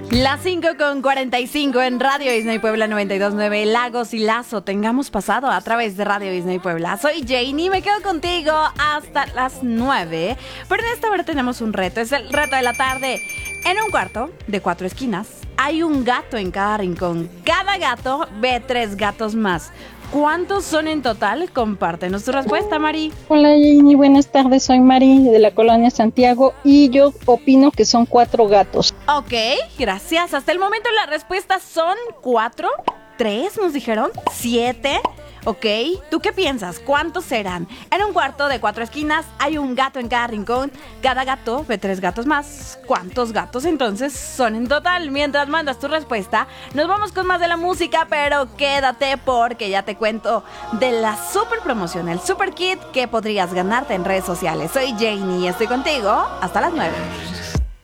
Las 5:45 en Radio Disney Puebla 92.9, Lagos y Lazo. Tengamos pasado a través de Radio Disney Puebla. Soy Janie, me quedo contigo hasta las 9. Pero en esta hora tenemos un reto, es el reto de la tarde. En un cuarto de 4 esquinas hay un gato en cada rincón. Cada gato ve 3 gatos más. ¿Cuántos son en total? Compártenos tu respuesta, Mari. Hola Janie, buenas tardes, soy Mari de la Colonia Santiago y yo opino que son 4 gatos. Ok, gracias. Hasta el momento las respuestas son 4, 3, nos dijeron, 7. Ok, ¿tú qué piensas? ¿Cuántos serán? En un cuarto de 4 esquinas hay un gato en cada rincón. Cada gato ve 3 gatos más. ¿Cuántos gatos entonces son en total? Mientras mandas tu respuesta, nos vamos con más de la música, pero quédate porque ya te cuento de la super promoción, el super kit que podrías ganarte en redes sociales. Soy Janie y estoy contigo hasta las 9.